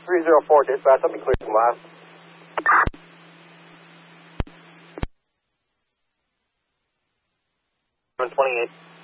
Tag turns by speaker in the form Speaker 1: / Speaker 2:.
Speaker 1: 304 dispatch, I'll be clear from last. 28.